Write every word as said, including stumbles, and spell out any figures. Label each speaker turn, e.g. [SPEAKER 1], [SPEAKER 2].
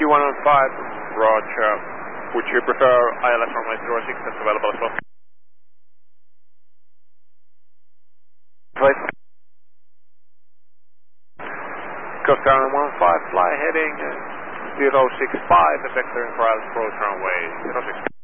[SPEAKER 1] one one five, roger. Would you prefer I L S runway zero six, that's available as well? Right. Coast Guard one five, fly heading zero six five, vectoring for approach runway zero six.